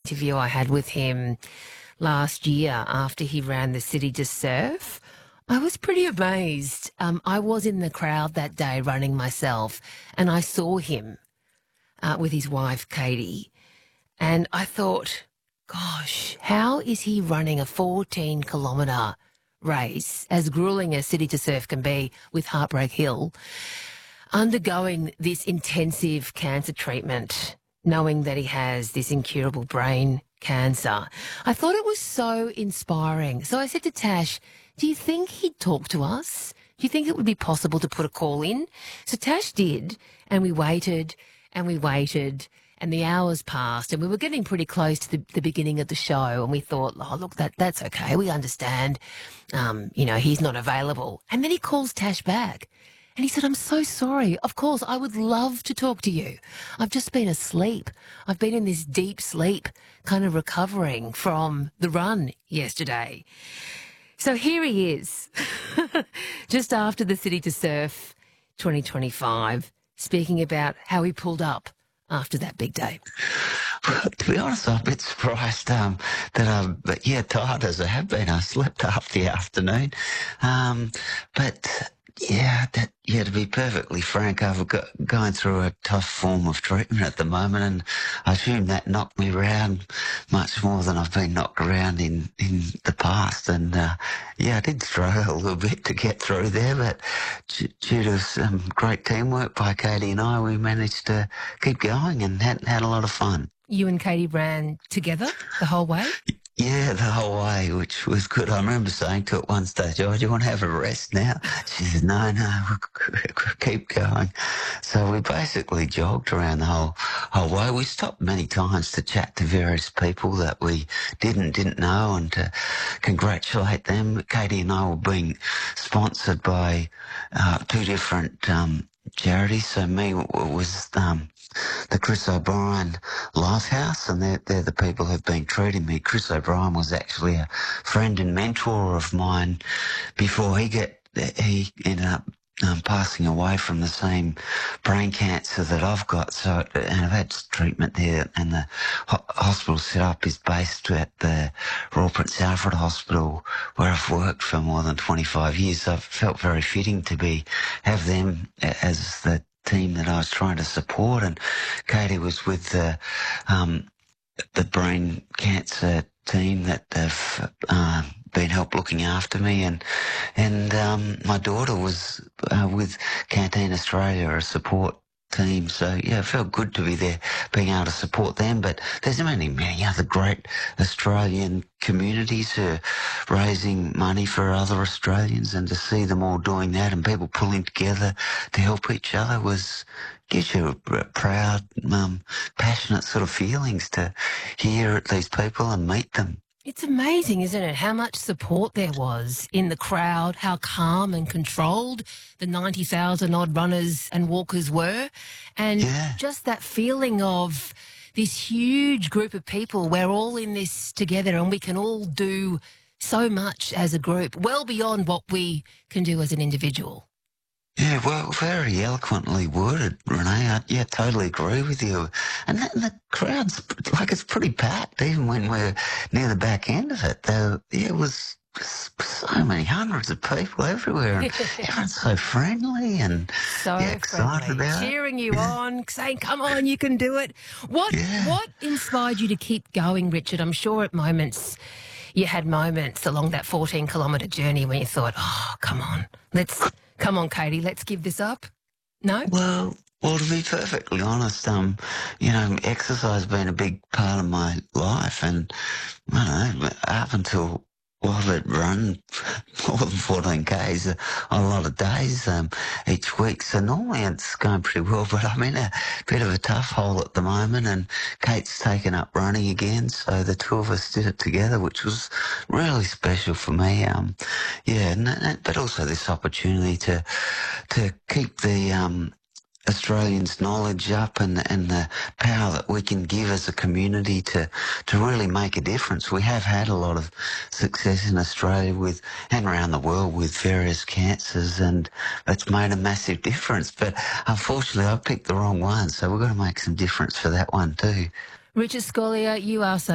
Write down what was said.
interview I had with him last year after he ran the City to Surf. I was pretty amazed. I was in the crowd that day running myself, and I saw him with his wife, Katie, and I thought, gosh, how is he running a 14-kilometre race, as gruelling as City to Surf can be with Heartbreak Hill, undergoing this intensive cancer treatment, knowing that he has this incurable brain cancer? I thought it was so inspiring. So I said to Tash, do you think he'd talk to us? Do you think it would be possible to put a call in? So Tash did, and we waited and we waited, and the hours passed, and we were getting pretty close to the beginning of the show, and we thought, oh, look, that's okay. We understand, he's not available. And then he calls Tash back. And he said, I'm so sorry. Of course, I would love to talk to you. I've just been asleep. I've been in this deep sleep, kind of recovering from the run yesterday. So here he is, just after the City to Surf 2025, speaking about how he pulled up after that big day. To be honest, I'm a bit surprised that I'm, tired as I have been. I slept half the afternoon. To be perfectly frank, I've going through a tough form of treatment at the moment, and I assume that knocked me around much more than I've been knocked around in the past. And I did struggle a little bit to get through there, but due to some great teamwork by Katie and I, we managed to keep going and had a lot of fun. You and Katie ran together the whole way? Yeah, the whole way, which was good. I remember saying to her at one stage, oh, do you want to have a rest now? She said, no, we'll keep going. So we basically jogged around the whole way. We stopped many times to chat to various people that we didn't know and to congratulate them. Katie and I were being sponsored by two different charities. So me was the Chris O'Brien Lifehouse, and they're the people who've been treating me. Chris O'Brien was actually a friend and mentor of mine before he ended up passing away from the same brain cancer that I've got. So, and I've had treatment there, and the hospital set up is based at the Royal Prince Alfred Hospital, where I've worked for more than 25 years. So I felt very fitting to have them as the team that I was trying to support. And Katie was with the brain cancer team that have been helped looking after me, and my daughter was with Canteen Australia, a support team. So it felt good to be there, being able to support them. But there's many other great Australian communities who are raising money for other Australians, and to see them all doing that and people pulling together to help each other gives you proud, passionate sort of feelings to hear these people and meet them. It's amazing, isn't it, how much support there was in the crowd, how calm and controlled the 90,000-odd runners and walkers were, and just that feeling of this huge group of people. We're all in this together, and we can all do so much as a group, well beyond what we can do as an individual. Yeah, well, very eloquently worded, Renee. I totally agree with you. And the crowd's, it's pretty packed, even when we're near the back end of it. It was so many hundreds of people everywhere, and everyone's so friendly and so excited friendly, about cheering you on, saying, come on, you can do it. What inspired you to keep going, Richard? I'm sure at moments you had moments along that 14-kilometre journey when you thought, oh, come on, Katie, let's give this up. No? Well, to be perfectly honest, exercise has been a big part of my life, and I don't know, up until I've run more than 14 Ks a lot of days each week. So normally it's going pretty well, but I'm in a bit of a tough hole at the moment, and Kate's taken up running again. So the two of us did it together, which was really special for me. But also this opportunity to keep the Australians' knowledge up and the power that we can give as a community to really make a difference. We have had a lot of success in Australia and around the world with various cancers, and it's made a massive difference. But unfortunately, I picked the wrong one, so we've got to make some difference for that one too. Richard Scolia, you are such